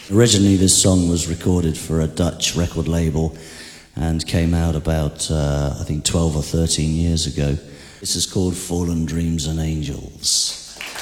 Originally this song was recorded for a Dutch record label and came out about, I think 12 or 13 years ago. This is called Fallen Dreams and Angels.